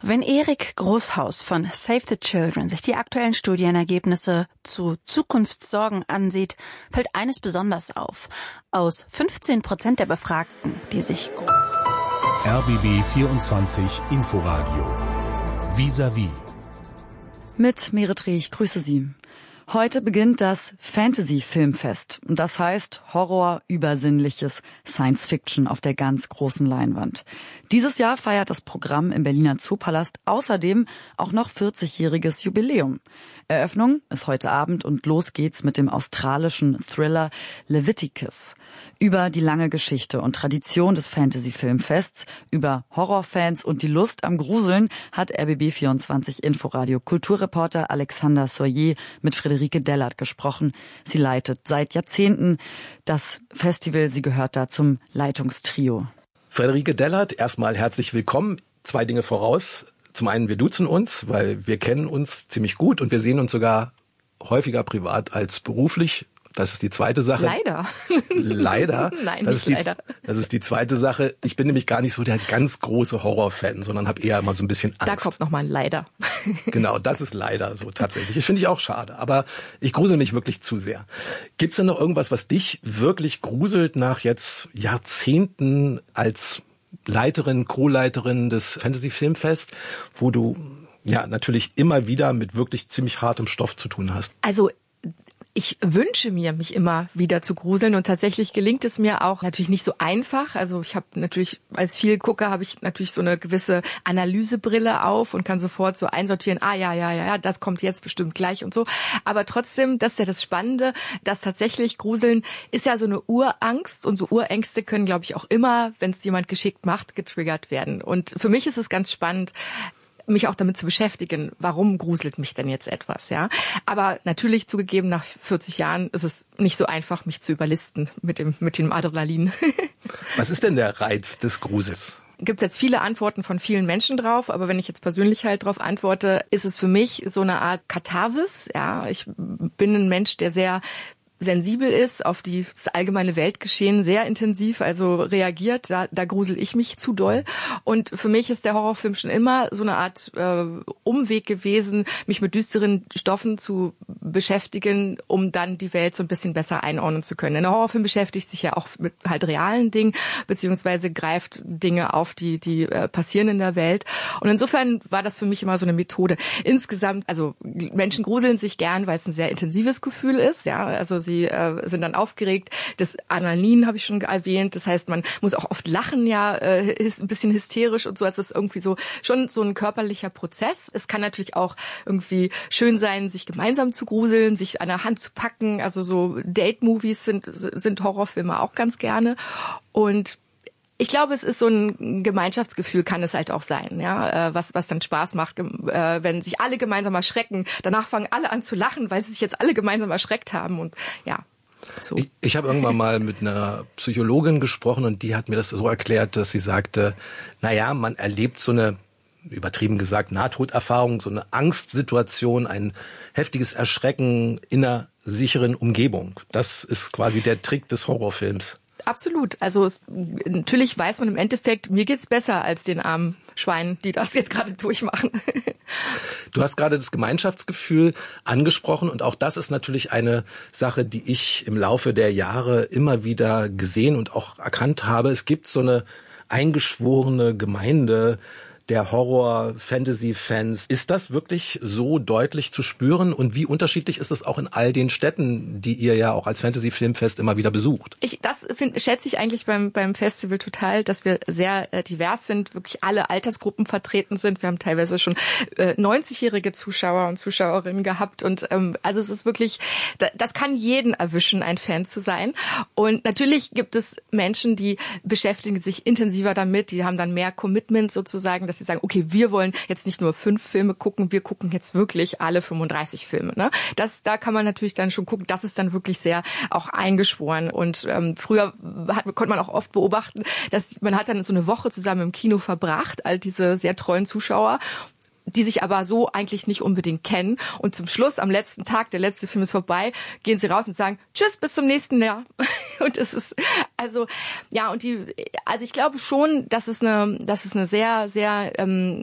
Wenn Erik Großhaus von Save the Children sich die aktuellen Studienergebnisse zu Zukunftssorgen ansieht, fällt eines besonders auf. Aus 15% der Befragten, die sich RBB 24 Inforadio Vis-à-vis mit Merit Reh, ich grüße Sie. Heute beginnt das Fantasy-Filmfest. Und das heißt Horror, Übersinnliches, Science-Fiction auf der ganz großen Leinwand. Dieses Jahr feiert das Programm im Berliner Zoopalast außerdem auch noch 40-jähriges Jubiläum. Eröffnung ist heute Abend und los geht's mit dem australischen Thriller Leviticus. Über die lange Geschichte und Tradition des Fantasy-Filmfests, über Horrorfans und die Lust am Gruseln hat RBB24 Inforadio Kulturreporter Alexander Soyer mit Friederike Dellert gesprochen. Sie leitet seit Jahrzehnten das Festival. Sie gehört da zum Leitungstrio. Friederike Dellert, erstmal herzlich willkommen. 2 Dinge voraus. Zum einen, wir duzen uns, weil wir kennen uns ziemlich gut und wir sehen uns sogar häufiger privat als beruflich. Das ist die zweite Sache. Leider. Leider. Nein, das nicht leider. Das ist die zweite Sache. Ich bin nämlich gar nicht so der ganz große Horrorfan, sondern habe eher immer so ein bisschen Angst. Da kommt nochmal ein Leider. Genau, das ist leider so tatsächlich. Das finde ich auch schade. Aber ich grusel mich wirklich zu sehr. Gibt's denn noch irgendwas, was dich wirklich gruselt nach jetzt Jahrzehnten als Leiterin, Co-Leiterin des Fantasy-Filmfest, wo du ja natürlich immer wieder mit wirklich ziemlich hartem Stoff zu tun hast? Also ich wünsche mir, mich immer wieder zu gruseln und tatsächlich gelingt es mir auch natürlich nicht so einfach. Also ich habe natürlich, als Vielgucker habe ich natürlich so eine gewisse Analysebrille auf und kann sofort so einsortieren, ja, das kommt jetzt bestimmt gleich und so. Aber trotzdem, das ist ja das Spannende, dass tatsächlich Gruseln ist ja so eine Urangst und so Urängste können, glaube ich, auch immer, wenn es jemand geschickt macht, getriggert werden. Und für mich ist es ganz spannend, mich auch damit zu beschäftigen, warum gruselt mich denn jetzt etwas, ja? Aber natürlich zugegeben, nach 40 Jahren ist es nicht so einfach, mich zu überlisten mit dem Adrenalin. Was ist denn der Reiz des Grusels? Gibt es jetzt viele Antworten von vielen Menschen drauf, aber wenn ich jetzt persönlich halt drauf antworte, ist es für mich so eine Art Katharsis, ja? Ich bin ein Mensch, der sehr sensibel ist auf das allgemeine Weltgeschehen, sehr intensiv, also reagiert, da grusel ich mich zu doll. Und für mich ist der Horrorfilm schon immer so eine Art Umweg gewesen, mich mit düsteren Stoffen zu beschäftigen, um dann die Welt so ein bisschen besser einordnen zu können. Denn der Horrorfilm beschäftigt sich ja auch mit halt realen Dingen, beziehungsweise greift Dinge auf, die passieren in der Welt. Und insofern war das für mich immer so eine Methode. Insgesamt, also Menschen gruseln sich gern, weil es ein sehr intensives Gefühl ist, ja, also sie sind dann aufgeregt. Das Adrenalin habe ich schon erwähnt. Das heißt, man muss auch oft lachen, ja, ist ein bisschen hysterisch und so. Es ist irgendwie so schon so ein körperlicher Prozess. Es kann natürlich auch irgendwie schön sein, sich gemeinsam zu gruseln, sich an der Hand zu packen. Also so Date-Movies sind Horrorfilme auch ganz gerne. Und ich glaube, es ist so ein Gemeinschaftsgefühl, kann es halt auch sein, ja, was dann Spaß macht, wenn sich alle gemeinsam erschrecken. Danach fangen alle an zu lachen, weil sie sich jetzt alle gemeinsam erschreckt haben und ja. So. Ich habe irgendwann mal mit einer Psychologin gesprochen und die hat mir das so erklärt, dass sie sagte, man erlebt so eine, übertrieben gesagt, Nahtoderfahrung, so eine Angstsituation, ein heftiges Erschrecken in einer sicheren Umgebung. Das ist quasi der Trick des Horrorfilms. Absolut. Also natürlich weiß man im Endeffekt, mir geht's besser als den armen Schweinen, die das jetzt gerade durchmachen. Du hast gerade das Gemeinschaftsgefühl angesprochen und auch das ist natürlich eine Sache, die ich im Laufe der Jahre immer wieder gesehen und auch erkannt habe. Es gibt so eine eingeschworene Gemeinde der Horror-Fantasy-Fans. Ist das wirklich so deutlich zu spüren? Und wie unterschiedlich ist es auch in all den Städten, die ihr ja auch als Fantasy-Filmfest immer wieder besucht? Schätze ich eigentlich beim Festival total, dass wir sehr divers sind, wirklich alle Altersgruppen vertreten sind. Wir haben teilweise schon 90-jährige Zuschauer und Zuschauerinnen gehabt. Und also es ist wirklich, das kann jeden erwischen, ein Fan zu sein. Und natürlich gibt es Menschen, die beschäftigen sich intensiver damit, die haben dann mehr Commitment sozusagen, dass sie sagen, okay, wir wollen jetzt nicht nur 5 Filme gucken, wir gucken jetzt wirklich alle 35 Filme. Ne? Da kann man natürlich dann schon gucken, das ist dann wirklich sehr auch eingeschworen. Und früher konnte man auch oft beobachten, dass man hat dann so eine Woche zusammen im Kino verbracht, all diese sehr treuen Zuschauer, die sich aber so eigentlich nicht unbedingt kennen. Und zum Schluss, am letzten Tag, der letzte Film ist vorbei, gehen sie raus und sagen, tschüss, bis zum nächsten Jahr. Und es ist, also, ja, also ich glaube schon, dass es eine sehr, sehr